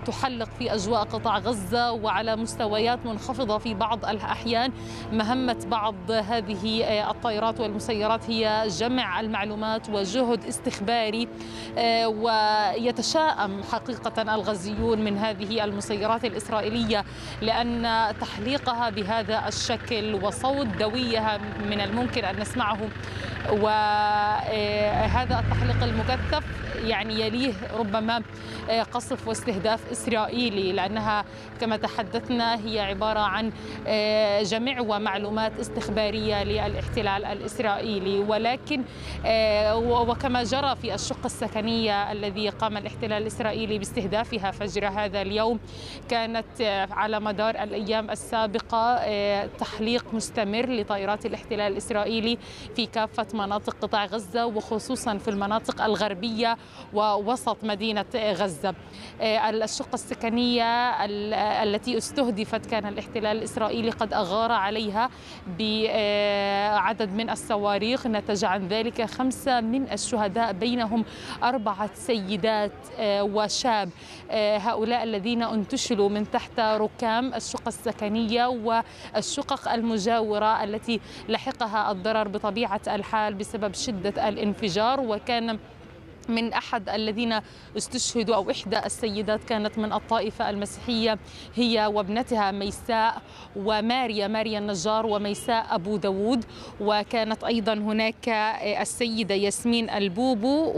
تحلق في أجواء قطاع غزة، وعلى مستويات منخفضة في بعض الأحيان. مهمة بعض هذه الطائرات والمسيرات هي جمع المعلومات وجهد استخباري، ويتشائم حقيقة الغزيون من هذه المسيرات الإسرائيلية، لأن تحليقها بهذا الشكل وصوت دويها من الممكن أن نسمعه، وهذا التحليق المكثف يعني يليه ربما قصف واستهداف إسرائيلي، لأنها كما تحدثنا هي عبارة عن جمع ومعلومات استخبارية للاحتلال الإسرائيلي. ولكن وكما جرى في الشق السكنية الذي قام الاحتلال الإسرائيلي باستهدافها فجر هذا اليوم، كانت على مدار الأيام السابقة تحليق مستمر لطائرات الاحتلال الإسرائيلي في كافة مناطق قطاع غزة، وخصوصا في المناطق الغربية ووسط مدينة غزة. الشقة السكنية التي استهدفت كان الاحتلال الإسرائيلي قد أغار عليها بعدد من الصواريخ، نتج عن ذلك 5 من الشهداء، بينهم 4 سيدات وشاب. هؤلاء الذين انتشلوا من تحت ركام الشقة السكنية والشقق المجاورة التي لحقها الضرر بطبيعة الحال بسبب شدة الانفجار. وكان من أحد الذين استشهدوا أو إحدى السيدات كانت من الطائفة المسيحية، هي وابنتها ميساء ماريا النجار وميساء أبو داود. وكانت أيضا هناك السيدة ياسمين البوبو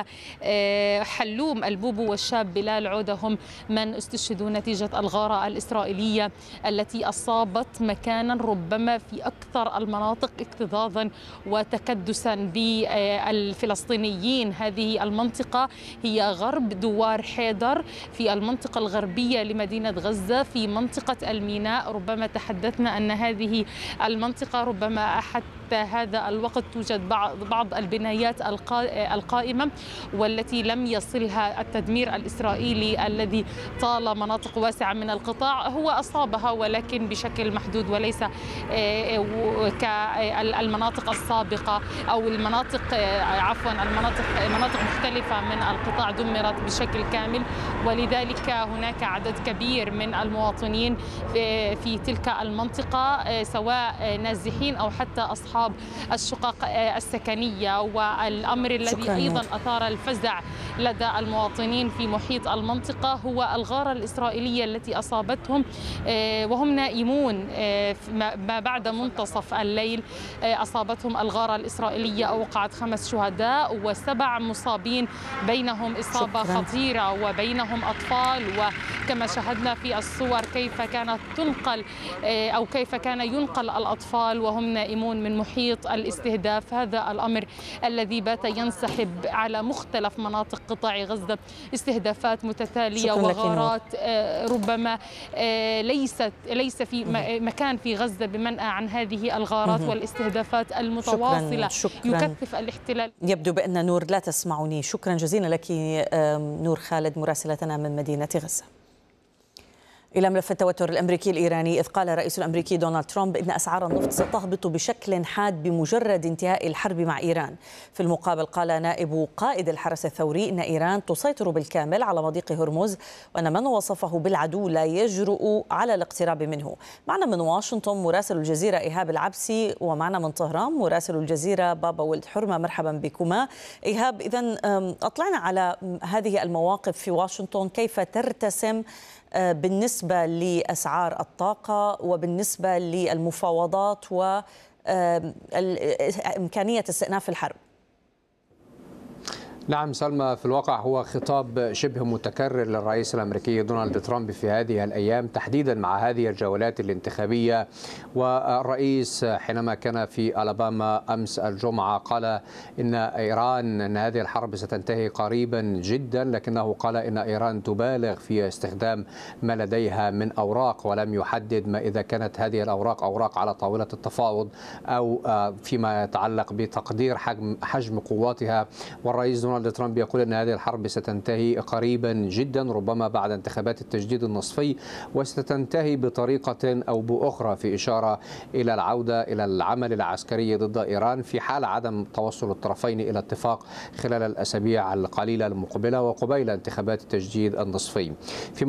وحلوم البوبو والشاب بلال عودة، هم من استشهدوا نتيجة الغارة الإسرائيلية التي أصابت مكانا ربما في أكثر المناطق اكتظاظا وتكدسا بالفلسطينيين. هذه المنطقة هي غرب دوار حيدر في المنطقة الغربية لمدينة غزة في منطقة الميناء. ربما تحدثنا أن هذه المنطقة ربما حتى هذا الوقت توجد بعض البنايات القائمة والتي لم يصلها التدمير الإسرائيلي الذي طال مناطق واسعة من القطاع، هو أصابها ولكن بشكل محدود وليس كالمناطق السابقة أو المناطق مناطق مختلفة من القطاع دمرت بشكل كامل. ولذلك هناك عدد كبير من المواطنين في تلك المنطقة، سواء نازحين أو حتى أصحاب الشقق السكنية. والأمر الذي أيضا أثار الفزع لدى المواطنين في محيط المنطقة هو الغارة الإسرائيلية التي أصابتهم وهم نائمون ما بعد منتصف الليل. أصابتهم الغارة الإسرائيلية، أوقعت 5 شهداء و7 مصابين، بينهم إصابة خطيرة وبينهم أطفال. وكما شاهدنا في الصور كيف كانت تنقل أو كيف كان ينقل الأطفال وهم نائمون من محيط الاستهداف. هذا الأمر الذي بات ينسحب على مختلف مناطق قطاع غزة، استهدافات متتالية وغارات ربما ليس في مكان في غزة بمنأى عن هذه الغارات والاستهدافات المتواصلة. يكثف الاحتلال. يبدو بأن نور لا تسمعني. شكرا جزيلا لك نور خالد مراسلتنا من مدينة غزة. إلى ملف التوتر الأمريكي الإيراني، إذ قال الرئيس الأمريكي دونالد ترامب إن أسعار النفط ستهبط بشكل حاد بمجرد انتهاء الحرب مع إيران. في المقابل قال نائب قائد الحرس الثوري إن إيران تسيطر بالكامل على مضيق هرمز، وأن من وصفه بالعدو لا يجرؤ على الاقتراب منه. معنا من واشنطن مراسل الجزيرة إيهاب العبسي، ومعنا من طهران مراسل الجزيرة بابا ولد حرمة. مرحبا بكما. إيهاب، إذن أطلعنا على هذه المواقف في واشنطن، كيف ترتسم بالنسبة لأسعار الطاقة وبالنسبة للمفاوضات وإمكانية استئناف الحرب؟ نعم سلمى، في الواقع هو خطاب شبه متكرر للرئيس الأمريكي دونالد ترامب في هذه الأيام، تحديدا مع هذه الجولات الانتخابية. والرئيس حينما كان في ألاباما أمس الجمعة قال إن هذه الحرب ستنتهي قريبا جدا، لكنه قال إن إيران تبالغ في استخدام ما لديها من أوراق، ولم يحدد ما إذا كانت هذه الأوراق أوراق على طاولة التفاوض أو فيما يتعلق بتقدير حجم قواتها. والرئيس دونالد ترامب يقول أن هذه الحرب ستنتهي قريبا جدا، ربما بعد انتخابات التجديد النصفي، وستنتهي بطريقة أو بأخرى، في إشارة إلى العودة إلى العمل العسكري ضد إيران في حال عدم توصل الطرفين إلى اتفاق خلال الأسابيع القليلة المقبلة وقبيل انتخابات التجديد النصفي.